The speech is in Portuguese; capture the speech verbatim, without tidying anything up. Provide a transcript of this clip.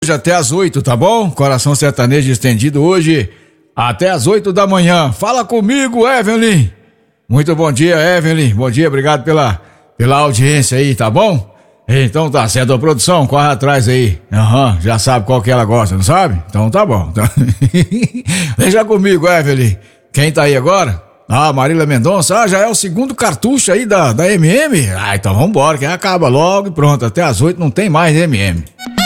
Hoje até às oito, tá bom? Coração Sertanejo estendido hoje até às oito da manhã. Fala comigo, Evelyn. Muito bom dia, Evelyn. Bom dia, obrigado pela, pela audiência aí, tá bom? Então tá certo, a produção, corre atrás aí. Aham, uhum, já sabe qual que ela gosta, não sabe? Então tá bom. Deixa comigo, Evelyn. Quem tá aí agora? Ah, Marília Mendonça. Ah, já é o segundo cartucho aí da, da M M? Ah, então vambora, que acaba logo e pronto. Até às oito não tem mais M M.